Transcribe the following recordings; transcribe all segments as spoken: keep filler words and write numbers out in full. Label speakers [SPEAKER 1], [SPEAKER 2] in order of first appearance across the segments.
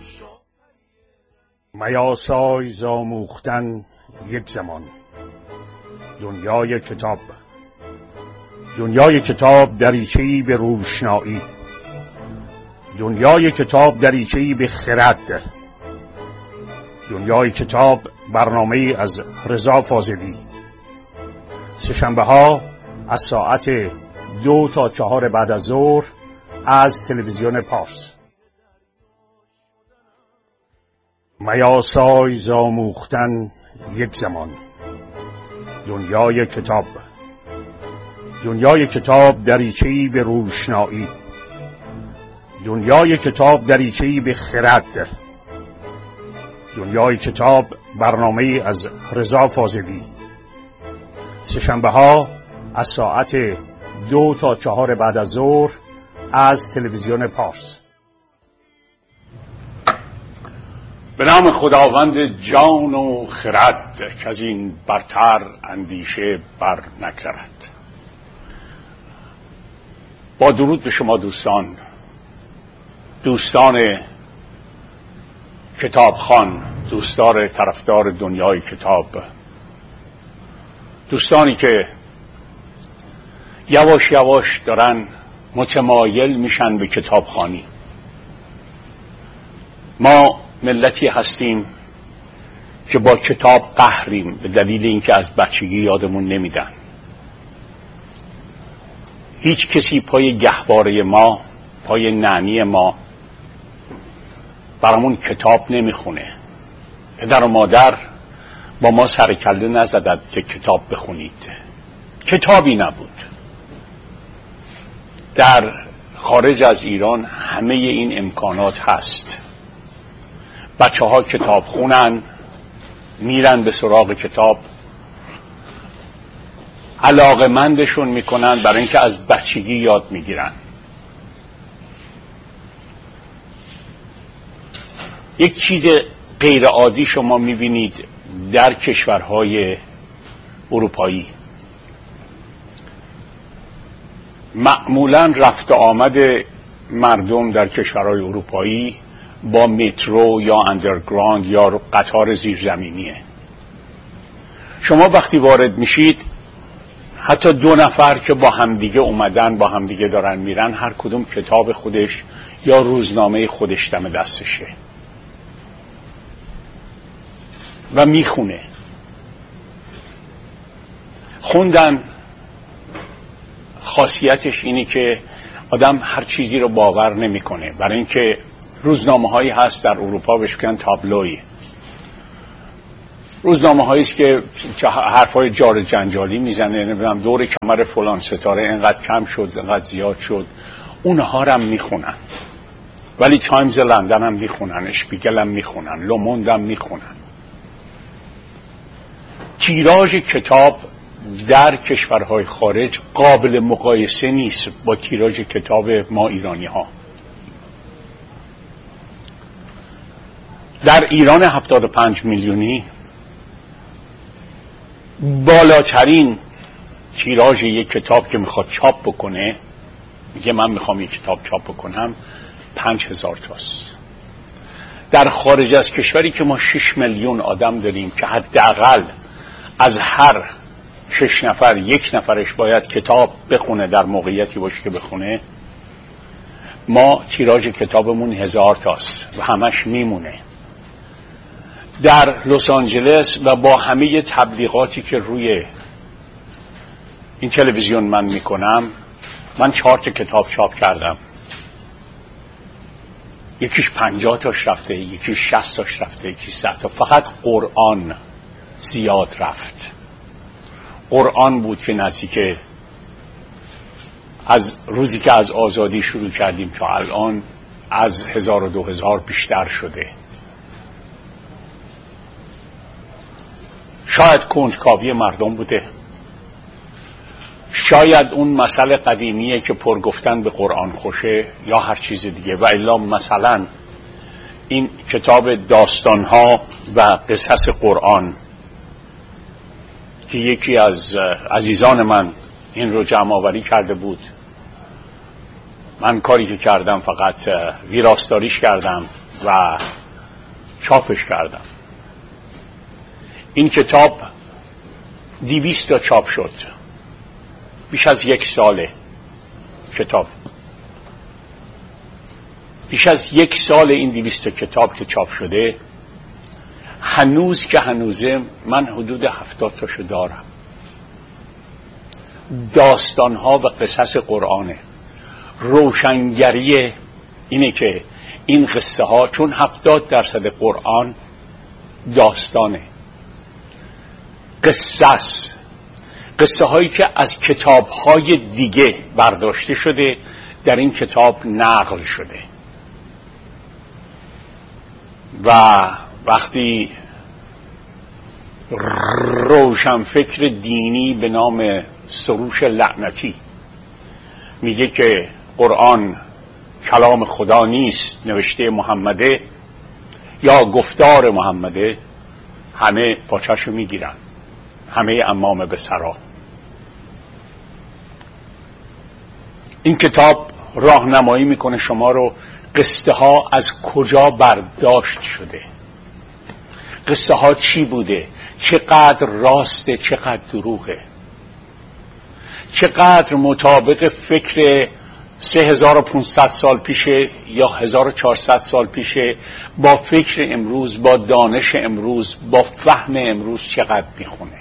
[SPEAKER 1] میاسای زاموختن یک زمان. دنیای کتاب، دنیای کتاب دریچه‌ای به روشنایی، دنیای کتاب دریچه‌ای به خرد، دنیای کتاب برنامه از رضا فاضلی. سه‌شنبه ها از ساعت دو تا چهار بعد از ظهر از تلویزیون پارس. میاسای زاموختن یک زمان. دنیای کتاب، دنیای کتاب دریچه‌ای به روشنایی، دنیای کتاب دریچه‌ای به خرد، دنیای کتاب برنامه از رضا فاضلی. سه‌شنبه ها از ساعت دو تا چهار بعد از ظهر از تلویزیون پارس.
[SPEAKER 2] به نام خداوند جان و خرد که از این برتر اندیشه بر نگذرد. با درود به شما دوستان، دوستان کتابخوان، دوستان طرفدار دنیای کتاب، دوستانی که یواش یواش دارن متمایل میشن به کتابخوانی. ما ملتی هستیم که با کتاب قهریم به دلیل اینکه از بچگی یادمون نمیدن. هیچ کسی پای گهواره ما، پای نانی ما برامون کتاب نمیخونه. پدر و مادر با ما سر کله نزدند که کتاب بخونید. کتابی نبود. در خارج از ایران همه این امکانات هست. بچه ها کتاب خونن، میرن به سراغ کتاب، علاقه‌مندشون میکنن برای اینکه از بچگی یاد میگیرن. یک چیز غیر عادی شما میبینید در کشورهای اروپایی. معمولا رفت آمد مردم در کشورهای اروپایی با مترو یا اندرگراند یا قطار زیرزمینیه. شما وقتی وارد میشید، حتی دو نفر که با همدیگه اومدن، با همدیگه دارن میرن، هر کدوم کتاب خودش یا روزنامه خودش دم دستشه و میخونه. خوندن خاصیتش اینی که آدم هر چیزی رو باور نمیکنه، برای اینکه روزنامه هایی هست در اروپا بهش میگن تابلوی. روزنامه هایی است که حرفای جار جنجالی میزنه، نمیدونم دور کمر فلان ستاره اینقدر کم شد، اینقدر زیاد شد. اونها رو هم میخونن. ولی تایمز لندن هم میخونن، اشپیگل هم میخونن، لوموند هم میخونن. تیراژ کتاب در کشورهای خارج قابل مقایسه نیست با تیراژ کتاب ما ایرانی ها. در ایران هفتاد و پنج میلیونی بالاترین تیراژ یک کتاب که میخواد چاپ بکنه، میگه من میخوام یک کتاب چاپ بکنم، پنج هزار تاست. در خارج از کشوری که ما شش میلیون آدم داریم که حداقل از هر شش نفر یک نفرش باید کتاب بخونه، در موقعیتی باشه که بخونه، ما تیراژ کتابمون هزار تاست و همش میمونه. در لس آنجلس و با همه تبلیغاتی که روی این تلویزیون من میکنم، من چهار تا کتاب چاپ کردم. یکیش پنجاه تاش رفته، یکیش شصت تاش رفته، یکیش صد تا. فقط قرآن زیاد رفت. قرآن بود که نزدیک از روزی که از آزادی شروع کردیم تا الان از هزار و دو هزار بیشتر شده. شاید کنجکاوی مردم بوده، شاید اون مسئله قدیمیه که پر گفتن به قرآن خوشه، یا هر چیز دیگه. و الا مثلا این کتاب داستانها و قصص قرآن که یکی از عزیزان من این رو جمع آوری کرده بود، من کاری که کردم فقط ویراستاریش کردم و چاپش کردم. این کتاب دویست تا چاپ شد. بیش از یک ساله کتاب. بیش از یک سال این دویست تا کتاب که چاپ شده، هنوز که هنوزه من حدود هفتاد تاشو دارم. داستانها و قصص قرآنه. روشنگری اینه که این قصه ها، چون هفتاد درصد قرآن داستانه، قصص، قصه هایی که از کتاب های دیگه برداشته شده در این کتاب نقل شده. و وقتی روشنفکر دینی به نام سروش لعنتی میگه که قرآن کلام خدا نیست، نوشته محمده یا گفتار محمده، همه پاچه‌شو میگیرن، همه امام به سرا. این کتاب راهنمایی میکنه شما رو قصه ها از کجا برداشت شده، قصه ها چی بوده، چقدر راسته، چقدر دروغه، چقدر مطابق فکر سه هزار و پانصد سال پیشه یا هزار و چهارصد سال پیشه با فکر امروز، با دانش امروز، با فهم امروز چقدر میخونه.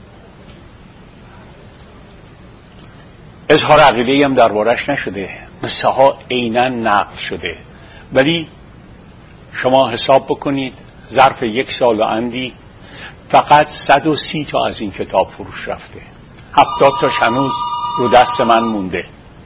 [SPEAKER 2] اظهار عقیده‌ای هم دربارش نشده، قصه ها عیناً نقل شده. ولی شما حساب بکنید ظرف یک سال و اندی فقط صد و سی تا از این کتاب فروش رفته، هفتاد تاش هنوز رو دست من مونده.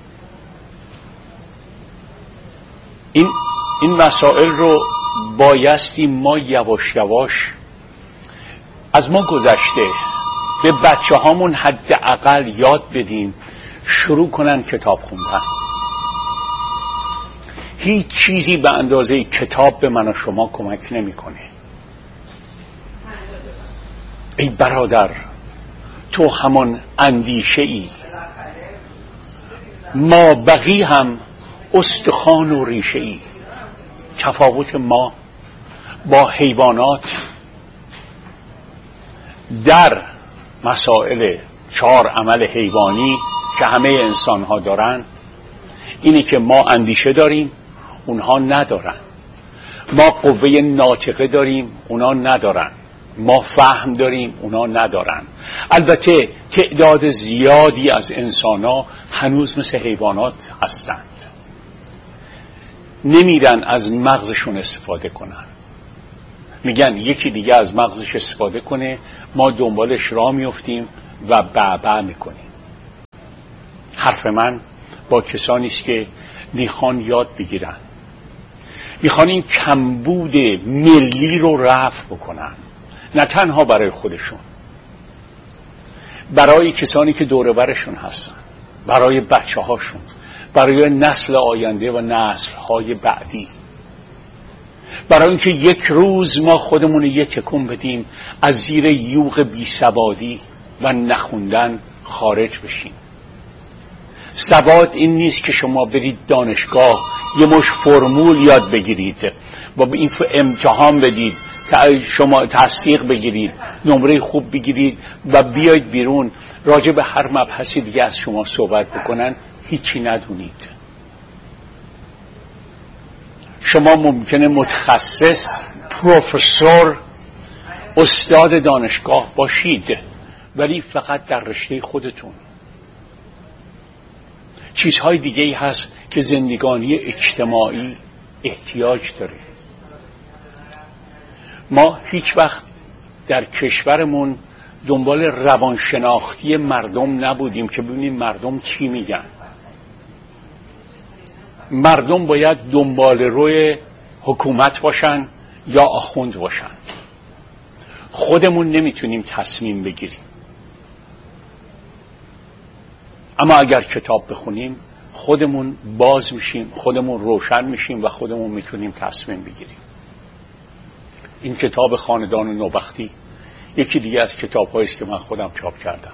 [SPEAKER 2] این این مسائل رو بایستی ما یواش یواش، از ما گذشته، به بچه هامون حداقل یاد بدیم شروع کنن کتاب خوندن. هیچ چیزی به اندازه کتاب به من و شما کمک نمیکنه. ای برادر، تو همان اندیشه ای، ما بقی هم استخوان و ریشه ای. تفاوت ما با حیوانات در مسائل چهار عمل حیوانی که همه انسان ها دارن اینه که ما اندیشه داریم، اونها ندارن. ما قوه ناطقه داریم، اونها ندارن. ما فهم داریم، اونها ندارن. البته تعداد زیادی از انسان ها هنوز مثل حیوانات هستند، نمیرن از مغزشون استفاده کنن. میگن یکی دیگه از مغزش استفاده کنه، ما دنبالش راه میفتیم و بعبع میکنیم. حرف من با کسانی است که میخوان یاد بگیرن، میخوان این کمبود ملی رو رفع بکنن، نه تنها برای خودشون، برای کسانی که دور برشون هستن، برای بچه هاشون، برای نسل آینده و نسل های بعدی، برای اینکه یک روز ما خودمون یه تکون بدیم از زیر یوغ بیسوادی و نخوندن خارج بشیم. سواد این نیست که شما برید دانشگاه یه مش فرمول یاد بگیرید و به این امتحان بدید، شما تصدیق بگیرید، نمره خوب بگیرید و بیاید بیرون راجع به هر مبحثی دیگه از شما صحبت بکنن، هیچی ندونید. شما ممکنه متخصص، پروفسور، استاد دانشگاه باشید، ولی فقط در رشته خودتون. چیزهای دیگه ای هست که زندگانی اجتماعی احتیاج داره. ما هیچ وقت در کشورمون دنبال روانشناختی مردم نبودیم که ببینیم مردم چی میگن. مردم باید دنبال روی حکومت باشن یا آخوند باشن. خودمون نمیتونیم تصمیم بگیریم. اما اگر کتاب بخونیم خودمون باز میشیم، خودمون روشن میشیم و خودمون میتونیم تصمیم بگیریم. این کتاب خاندان نوبختی یکی دیگه از کتاب‌هایی است که من خودم چاپ کردم.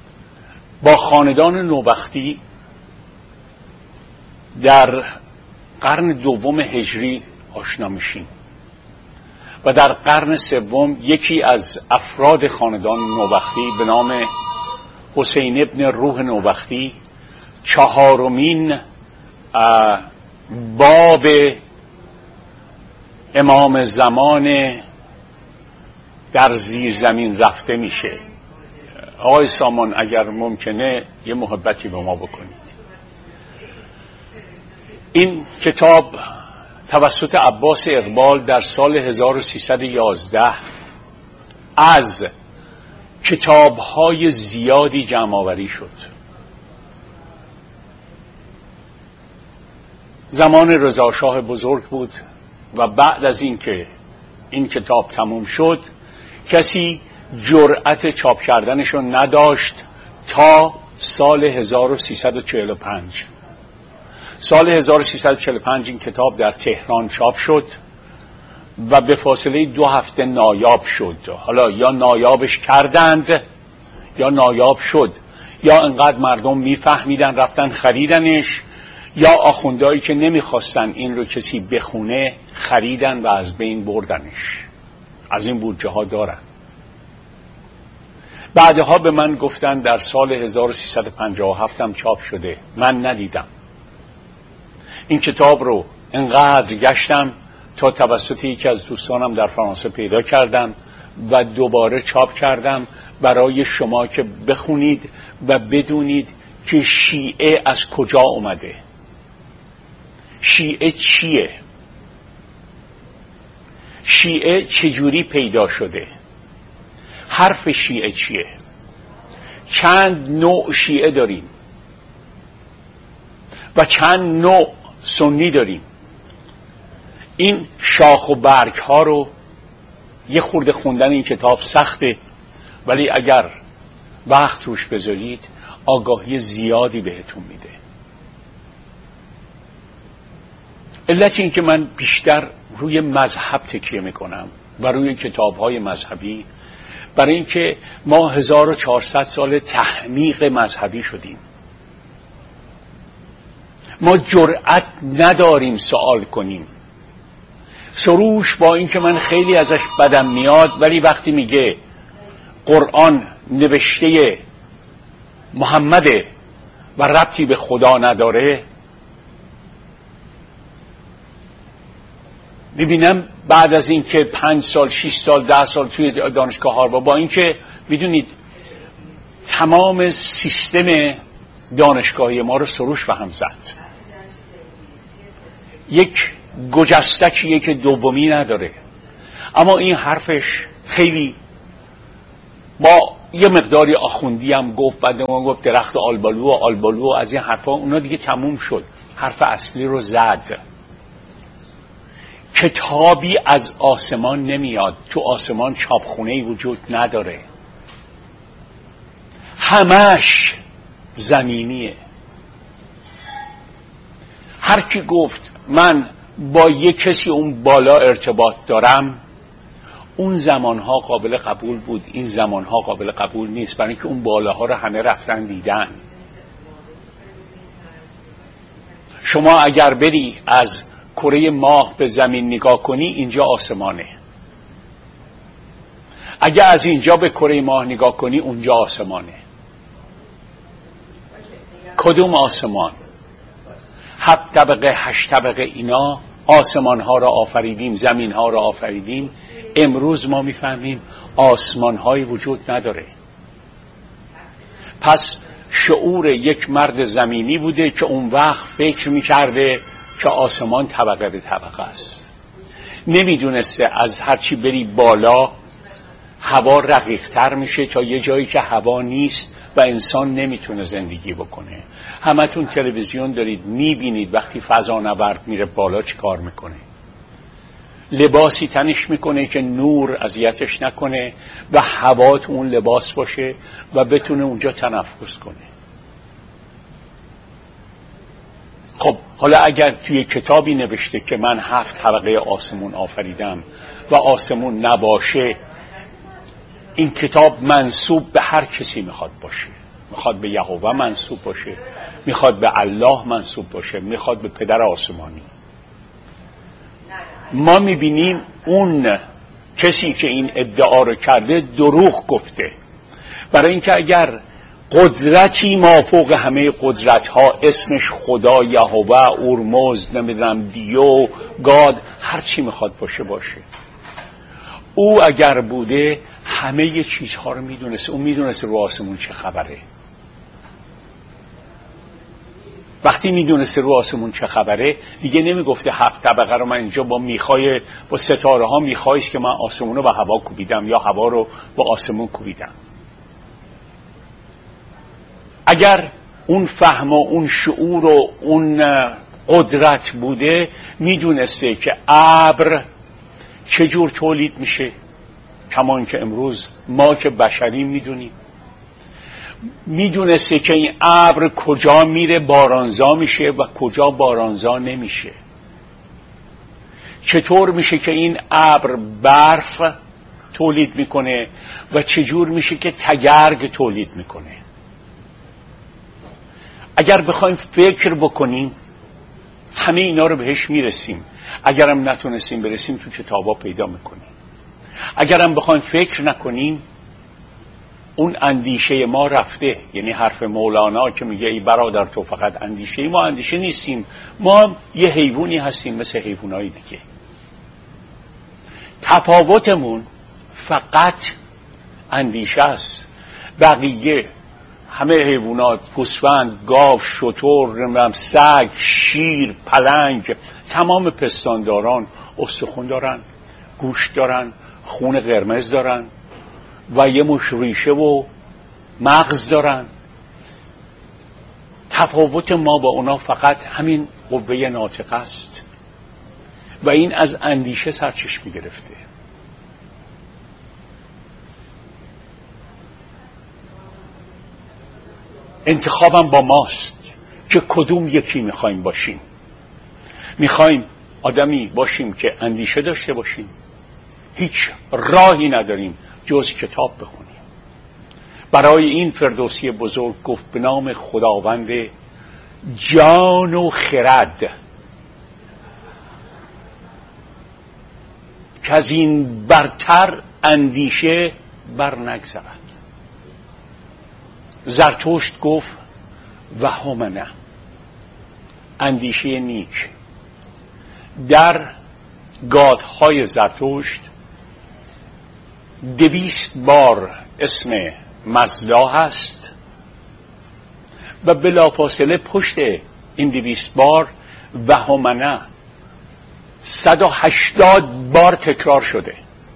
[SPEAKER 2] با خاندان نوبختی در قرن دوم هجری آشنا میشیم و در قرن سوم یکی از افراد خاندان نوبختی به نام حسین ابن روح نوبختی چهارمین باب امام زمان در زیر زمین رفته میشه. آقای سامان اگر ممکنه یه محبتی به ما بکنید. این کتاب توسط عباس اقبال در سال هزار و سیصد و یازده از کتاب‌های زیادی جمع آوری شد. زمان رضا شاه بزرگ بود و بعد از اینکه این کتاب تموم شد کسی جرأت چاپ کردنشو نداشت تا سال هزار و سیصد و چهل و پنج. سال هزار و سیصد و چهل و پنج این کتاب در تهران چاپ شد و به فاصله دو هفته نایاب شد. حالا یا نایابش کردند یا نایاب شد، یا انقدر مردم میفهمیدن رفتن خریدنش، یا آخوندهایی که نمیخواستن این رو کسی بخونه خریدن و از بین بردنش. از این بودجه ها دارن. بعدها به من گفتن در سال هزار و سیصد و پنجاه و هفت هم چاپ شده. من ندیدم. این کتاب رو انقدر گشتم تا توسط یکی از دوستانم در فرانسه پیدا کردم و دوباره چاپ کردم برای شما که بخونید و بدونید که شیعه از کجا اومده. شیعه چیه؟ شیعه چجوری پیدا شده؟ حرف شیعه چیه؟ چند نوع شیعه داریم و چند نوع سنی داریم. این شاخ و برگ ها رو یه خورده خوندن این کتاب سخته، ولی اگر وقت روش بذارید آگاهی زیادی بهتون میده. علت این که من بیشتر روی مذهب تکیه میکنم و روی کتاب‌های مذهبی برای اینکه ما هزار و چهارصد سال تحمیق مذهبی شدیم. ما جرأت نداریم سوال کنیم. سروش با اینکه من خیلی ازش بدم میاد، ولی وقتی میگه قرآن نوشته محمده و ربطی به خدا نداره، میبینم بعد از اینکه پنج سال شش سال ده سال توی دانشگاه هاروارد، با اینکه میدونید تمام سیستم دانشگاهی ما رو سروش به هم زد. یک گجستکیه که دومی نداره، اما این حرفش خیلی با یه مقداری آخوندی هم گفت. بعد ما گفت درخت آلبالو و آلبالو و از این حرفا، اونا دیگه تموم شد. حرف اصلی رو زد. کتابی از آسمان نمیاد. تو آسمان چاپخونه‌ای وجود نداره. همش زمینیه. هر کی گفت من با یک کسی اون بالا ارتباط دارم، اون زمانها قابل قبول بود، این زمانها قابل قبول نیست، برای اینکه اون بالاها رو همه رفتن دیدن. شما اگر بری از کره ماه به زمین نگاه کنی، اینجا آسمانه. اگر از اینجا به کره ماه نگاه کنی، اونجا آسمانه. کدوم آسمان؟ هفت طبقه هشت طبقه اینا آسمان ها را آفریدیم، زمین ها را آفریدیم. امروز ما میفهمیم آسمان های وجود نداره. پس شعور یک مرد زمینی بوده که اون وقت فکر میکرده که آسمان طبقه به طبقه است. نمیدونسته از هرچی بری بالا هوا رقیق‌تر میشه تا یه جایی که هوا نیست و انسان نمیتونه زندگی بکنه. همتون تلویزیون دارید، میبینید وقتی فضانورد میره بالا چی کار میکنه. لباسی تنش میکنه که نور اذیتش نکنه و هوا تو اون لباس باشه و بتونه اونجا تنفس کنه. خب حالا اگر توی کتابی نوشته که من هفت طبقه آسمون آفریدم و آسمون نباشه، این کتاب منسوب به هر کسی میخواد باشه. میخواد به یهوه منسوب باشه، میخواد به الله منسوب باشه، میخواد به پدر آسمانی. ما میبینیم اون کسی که این ادعا رو کرده دروغ گفته. برای اینکه اگر قدرتی مافوق همه قدرت ها، اسمش خدا، یهوه، اورمزد، نمیدونم دیو، گاد، هر چی میخواد باشه باشه، او اگر بوده همه یه چیزها رو میدونست. او میدونست رو آسمون چه خبره. وقتی میدونست رو آسمون چه خبره دیگه نمیگفته هفت طبقه رو من اینجا با میخای با ستاره ها میخایست که من آسمون رو با هوا کوبیدم یا هوا رو با آسمون کوبیدم. اگر اون فهم و اون شعور و اون قدرت بوده میدونسته که ابر چجور تولید میشه، کمان که امروز ما که بشری میدونیم. میدونسته که این ابر کجا میره بارانزا میشه و کجا بارانزا نمیشه. چطور میشه که این ابر برف تولید میکنه و چجور میشه که تگرگ تولید میکنه. اگر بخوایم فکر بکنیم همه اینا رو بهش میرسیم. اگرم نتونستیم برسیم تو کتابا پیدا میکنیم. اگرم بخوایم فکر نکنیم اون اندیشه ما رفته. یعنی حرف مولانا که میگه ای برادر تو فقط اندیشه ای، ما اندیشه نیستیم، ما یه حیوانی هستیم مثل حیوانای دیگه. تفاوتمون فقط اندیشه است. بقیه همه حیوانات، گوسفند، گاو، شتر، سگ، شیر، پلنگ، تمام پستانداران استخوان دارن، گوشت دارن، خون قرمز دارن و یه مش ریشه و مغز دارن. تفاوت ما با اونا فقط همین قوه ناطقه است و این از اندیشه سرچشمه گرفته. انتخابم با ماست که کدوم یکی میخوایم باشیم. میخوایم آدمی باشیم که اندیشه داشته باشیم، هیچ راهی نداریم جز کتاب بخونیم. برای این فردوسی بزرگ گفت به نام خداوند جان و خرد که از این برتر اندیشه بر نگذرد. زرتشت گفت و همنه، اندیشه نیک. در گادهای زرتشت دویست بار اسم مزدا هست و بلافاصله پشت این دویست بار و همنه صد و هشتاد بار تکرار شده.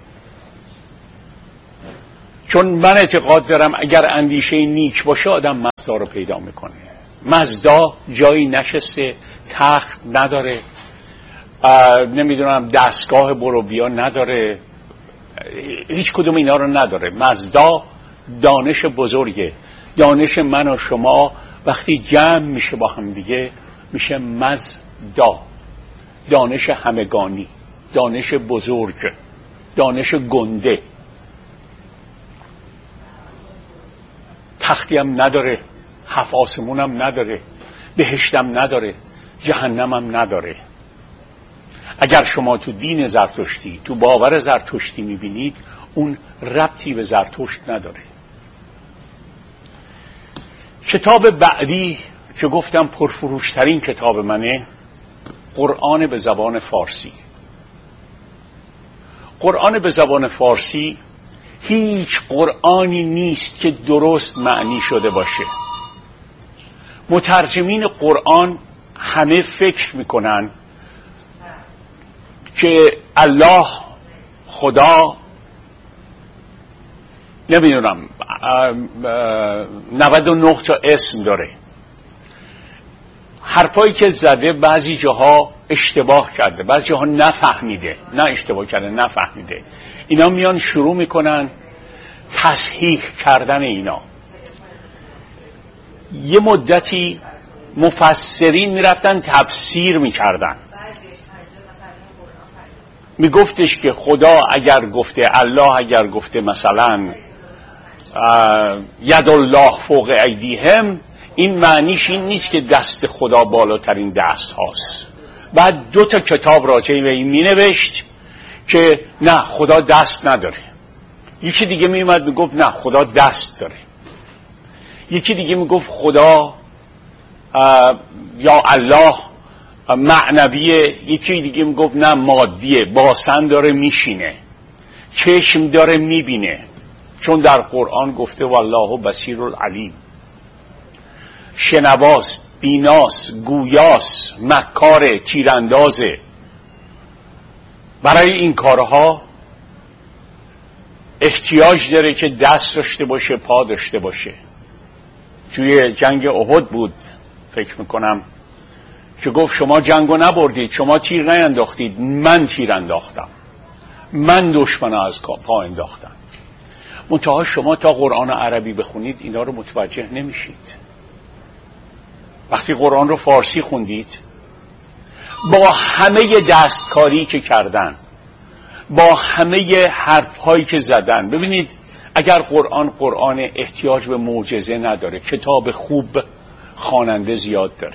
[SPEAKER 2] چون من اعتقاد دارم اگر اندیشه نیک باشه آدم مزدا رو پیدا میکنه. مزدا جایی نشسته، تخت نداره، نمیدونم دستگاه برو بیا نداره، هیچ کدوم اینا رو نداره. مزدا دانش بزرگه. دانش من و شما وقتی جمع میشه با هم دیگه میشه مزدا، دانش همگانی، دانش بزرگ، دانش گنده. تختی هم نداره، هفت آسمون هم نداره، بهشتم نداره، جهنم هم نداره. اگر شما تو دین زرتشتی، تو باور زرتشتی میبینید اون ربطی به زرتشت نداره. کتاب بعدی که گفتم پرفروشترین کتاب منه، قرآن به زبان فارسی. قرآن به زبان فارسی هیچ قرآنی نیست که درست معنی شده باشه. مترجمین قرآن همه فکر میکنن که الله، خدا، نمیدونم نود و نه تا اسم داره. حرفایی که زده بعضی جاها اشتباه کرده، بعضی جاها نفهمیده. نه اشتباه کرده، نفهمیده. اینا میان شروع میکنن تصحیح کردن اینا. یه مدتی مفسرین میرفتن تفسیر میکردن، میگفتش که خدا اگر گفته، الله اگر گفته مثلا ید الله فوق ایدیهم، این معنیش این نیست که دست خدا بالاترین دست هاست. بعد دو تا کتاب راجع به این می نوشت که نه خدا دست نداره. یکی دیگه می اومد می گفت نه خدا دست داره. یکی دیگه می گفت خدا یا الله معنویه. یکی دیگه می گفت نه مادیه، باسن داره میشینه، چشم داره میبینه، چون در قرآن گفته والله بصیر العلیم، شنواس، بیناس، گویاس، مکار، تیراندازه. برای این کارها احتیاج داره که دست داشته باشه، پا داشته باشه. توی جنگ احد بود فکر میکنم که گفت شما جنگو نبردید، شما تیر نینداختید، من تیر انداختم، من دشمن از پا انداختم. منتها شما تا قرآن عربی بخونید اینا رو متوجه نمیشید. وقتی قرآن رو فارسی خوندید با همه دستکاری که کردن، با همه حرفهایی که زدن، ببینید اگر قرآن قرآن احتیاج به معجزه نداره، کتاب خوب خواننده زیاد داره.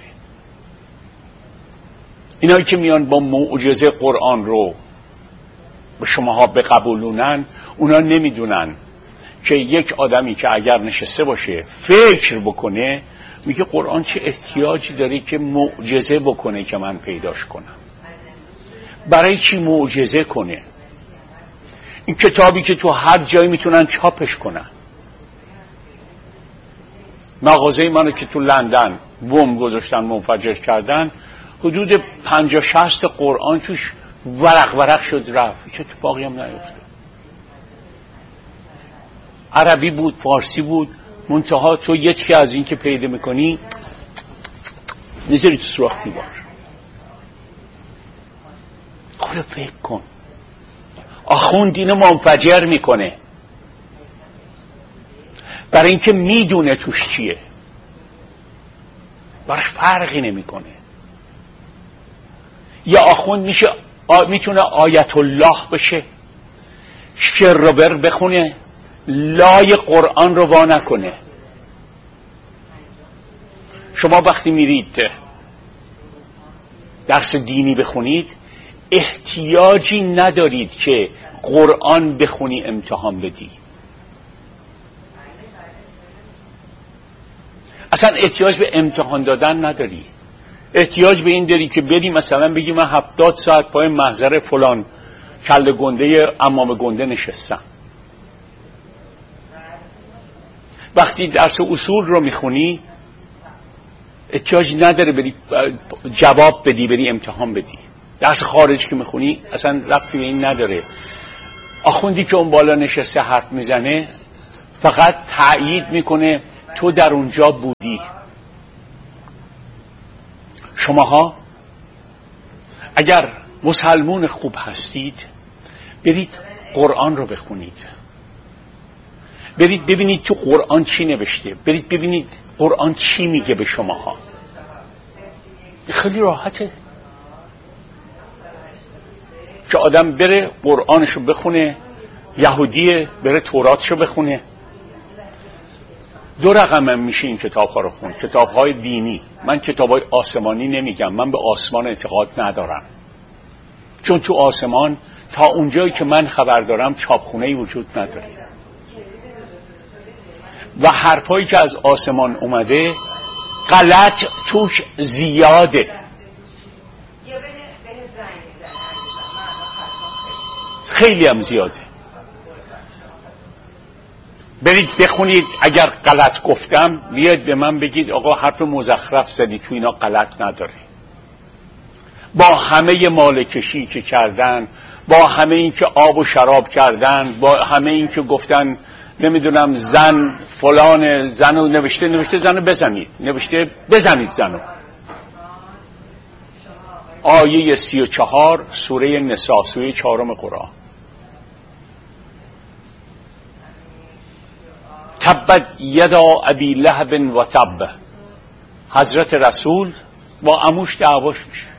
[SPEAKER 2] اینایی که میان با معجزه قرآن رو به شماها بقبولونن، اونا نمیدونن که یک آدمی که اگر نشسته باشه فکر بکنه، میگه قرآن چه احتیاجی داره که معجزه بکنه که من پیداش کنم. برای چی معجزه کنه؟ این کتابی که تو هر جایی میتونن چاپش کنن. مغازه منو که تو لندن بم گذاشتن، منفجر کردن، حدود پنجاه شصت قرآن توش ورق ورق شد رفت. هیچ اتفاقی هم نیفتاد. عربی بود، فارسی بود، منتها تو یکی از این که پیدا میکنی نذاری تو سوراخ دیوار. خود فکر کن، آخوند اینو منفجر میکنه برای اینکه میدونه توش چیه، براش فرقی نمیکنه. یا آخوند میشه آ... میتونه آیت الله بشه، شعر رو بر بخونه، لای قرآن رو وا نکنه. شما وقتی میرید درس دینی بخونید احتیاجی ندارید که قرآن بخونی امتحان بدی. اصلا احتیاج به امتحان دادن نداری. احتیاج به این داری که بری مثلا بگی من هفتاد ساعت پای محضر فلان کله گنده امام گنده نشستم. وقتی درس اصول رو میخونی احتیاج نداره بری جواب بدی، بری امتحان بدی. درس خارج که میخونی اصلا ربطی به این نداره. آخوندی که اون بالا نشسته حرف میزنه فقط تأیید میکنه تو در اونجا بودی. شماها اگر مسلمون خوب هستید برید قرآن رو بخونید، برید ببینید تو قرآن چی نوشته، برید ببینید قرآن چی میگه به شماها. خیلی راحته که آدم بره قرآنشو بخونه، یهودیه بره توراتشو بخونه. دو رقم هم میشه این کتاب ها رو خون، کتاب های دینی. من کتاب های آسمانی نمیگم، من به آسمان اعتقاد ندارم، چون تو آسمان تا اونجایی که من خبر دارم چاپخونه‌ای وجود نداره و حرفایی که از آسمان اومده غلط توش زیاده. خیلی هم زیاده. برید بخونید، اگر غلط گفتم بیاید به من بگید آقا حرف مزخرف زدی، تو اینا غلط نداره. با همه مالکشی که کردن، با همه این که آب و شراب کردن، با همه این که گفتن نمیدونم زن فلان زنو نوشته نوشته زنو بزنید، نوشته بزنید زنو. آیه سی و چهار سوره نساء، سوره چهارم قرآن. تبت یدا ابی لهب و تب. حضرت رسول با عموش دعواش میشه.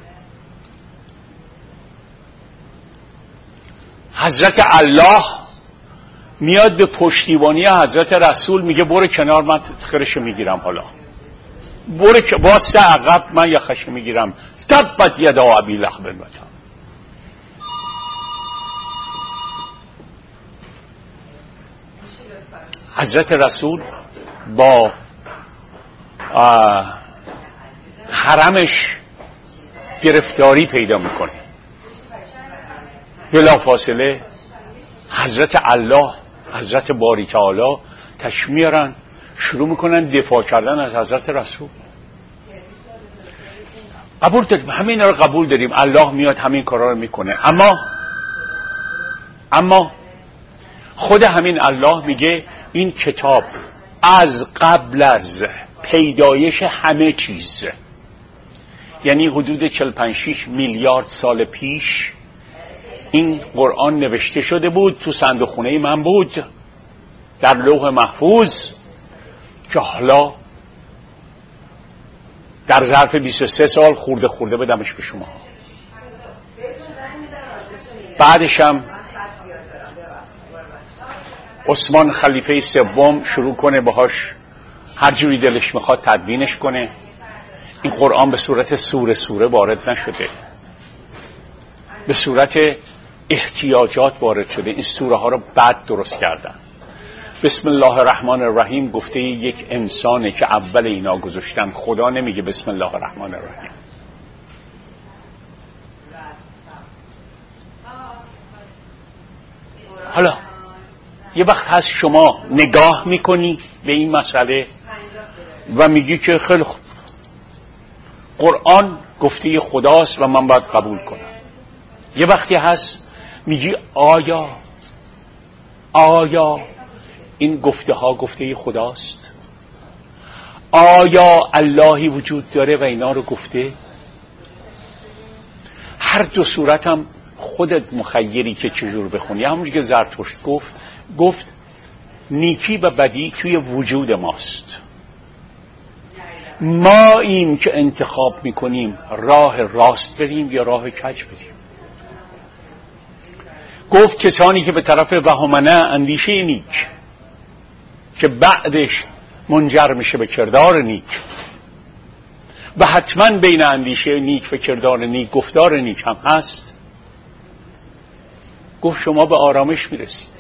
[SPEAKER 2] حضرت الله میاد به پشتیبانی حضرت رسول میگه برو کنار، من خرشو میگیرم، حالا برو که واسه عقب من یخشو میگیرم، تبت یدا ابی لهب و تب. حضرت رسول با حرمش گرفتاری پیدا میکنه، بلافاصله حضرت الله، حضرت باری تعالی تشمیرن، شروع میکنن دفاع کردن از حضرت رسول. قبول داریم، همین رو قبول داریم، الله میاد همین کارا رو میکنه. اما اما خود همین الله میگه این کتاب از قبل از پیدایش همه چیز، یعنی حدود چهل و پنج شش میلیارد سال پیش این قرآن نوشته شده بود، تو صندوق خونه من بود در لوح محفوظ، که حالا در ظرف بیست و سه سال خورده خورده بدمش به شما. بعدش هم عثمان خلیفه سوم شروع کنه باهاش هر جوری دلش میخواد تدوینش کنه. این قرآن به صورت سوره سوره وارد نشده، به صورت احتیاجات وارد شده. این سوره ها رو بعد درست کردن. بسم الله الرحمن الرحیم گفته یک انسانه که اول اینا گذاشتن. خدا نمیگه بسم الله الرحمن الرحیم. حالا یه وقت هست شما نگاه میکنی به این مسئله و میگی که خیلی خوب، قرآن گفته خداست و من باید قبول کنم. یه وقتی هست میگی آیا آیا این گفته ها گفته خداست؟ آیا اللهی وجود داره و اینا رو گفته؟ هر دو صورت هم خودت مخیری که چجور بخونی. همونجور که زرتشت گفت گفت نیکی و بدی توی وجود ماست، ما این که انتخاب میکنیم راه راست بریم یا راه کج بریم. گفت کسانی که به طرف وهمنه اندیشه نیک که بعدش منجر میشه به کردار نیک، و حتما بین اندیشه نیک و کردار نیک گفتار نیک هم هست، گفت شما به آرامش میرسید.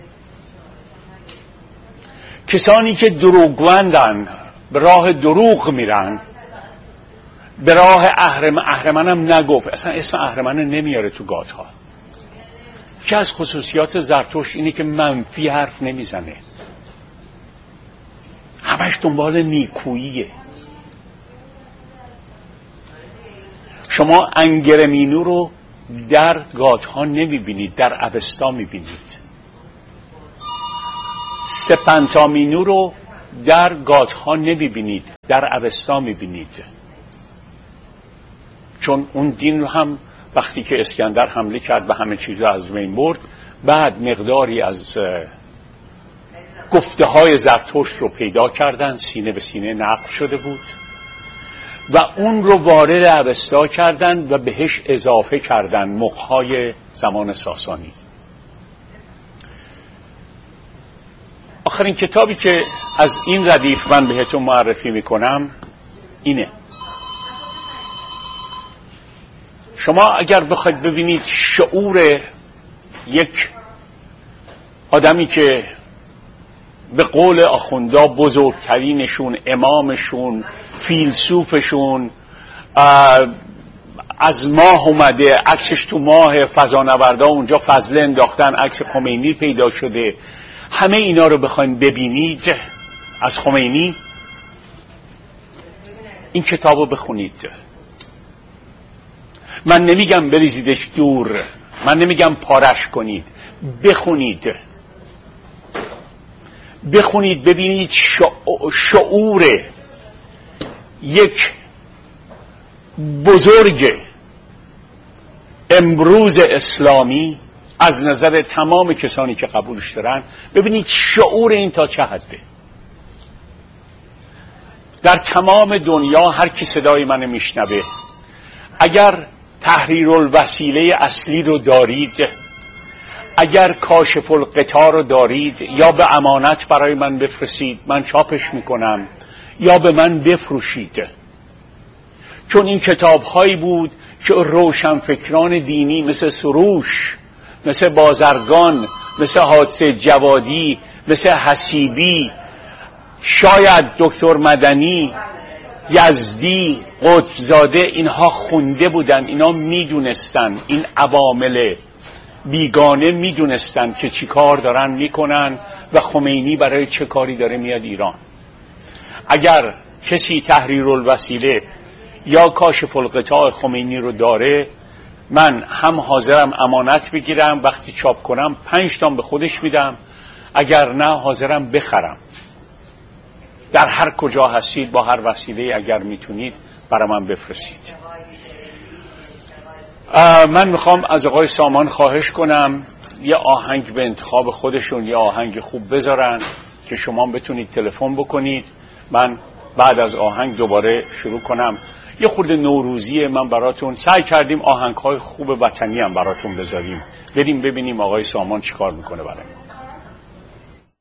[SPEAKER 2] کسانی که دروغگویندن، به راه دروغ میرن، به راه اهرم اهرمنم نگفت، اصلا اسم اهرمن نمیاره تو گاتها. که از خصوصیات زرتشت اینه که منفی حرف نمیزنه، همش دنبال نیکوییه. شما انگرمینو رو در گاتها نمیبینید، در اوستا میبینید. سپنتامینو رو در گاتها نمیبینید، در اوستا میبینید. چون اون دین رو هم وقتی که اسکندر حمله کرد و همه چیز رو از بین برد، بعد مقداری از گفته های زرتشت رو پیدا کردن، سینه به سینه نقل شده بود و اون رو وارد اوستا کردن و بهش اضافه کردن مقهای زمان ساسانی. آخرین کتابی که از این ردیف من بهتون معرفی میکنم اینه. شما اگر بخواید ببینید شعور یک آدمی که به قول آخوندا بزرگترینشون، امامشون، فیلسوفشون از ماه اومده، عکسش تو ماه، فضانوردا اونجا فضله انداختن، عکس خمینی پیدا شده، همه اینا رو بخواین ببینید از خمینی، این کتاب رو بخونید. من نمیگم بریزیدش دور، من نمیگم پارش کنید، بخونید بخونید ببینید شعور یک بزرگ امروز اسلامی از نظر تمام کسانی که قبولش دارن، ببینید شعور این تا چه حده. در تمام دنیا هر کی صدای من میشنوه، اگر تحریر الوسیله اصلی رو دارید، اگر کاشف القطاع رو دارید، یا به امانت برای من بفرستید، من چاپش میکنم، یا به من بفروشید. چون این کتاب هایی بود که روشنفکران دینی مثل سروش، مثل بازرگان، مثل حادثه جوادی، مثل حسیبی، شاید دکتر مدنی، یزدی، قطبزاده، اینها خونده بودن، اینا میدونستن، این عوامل بیگانه میدونستن که چی کار دارن میکنن و خمینی برای چه کاری داره میاد ایران. اگر کسی تحریرالوسیله یا کاشف القطاع خمینی رو داره، من هم حاضرم امانت بگیرم، وقتی چاپ کنم پنج تام به خودش میدم، اگر نه حاضرم بخرم. در هر کجا هستید با هر وسیله اگر میتونید برای من بفرستید. من میخوام از آقای سامان خواهش کنم یه آهنگ به انتخاب خودشون، یه آهنگ خوب بذارن که شما بتونید تلفن بکنید. من بعد از آهنگ دوباره شروع کنم. یه خورده نوروزیه، من براتون سعی کردیم آهنگ‌های خوب وطنی هم براتون بذاریم. بریم ببینیم آقای سامان چیکار میکنه برای ما.